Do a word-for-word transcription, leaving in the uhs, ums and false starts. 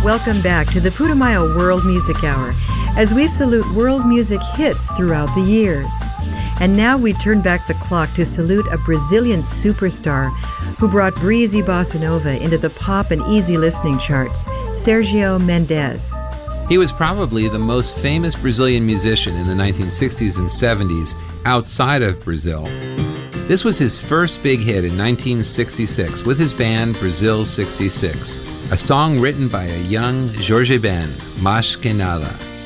Welcome back to the Putumayo World Music Hour as we salute world music hits throughout the years. And now we turn back the clock to salute a Brazilian superstar who brought breezy bossa nova into the pop and easy listening charts, Sergio Mendes. He was probably the most famous Brazilian musician in the nineteen sixties and seventies outside of Brazil. This was his first big hit in nineteen sixty-six with his band Brazil sixty-six, a song written by a young Jorge Ben, Mais Que Nada.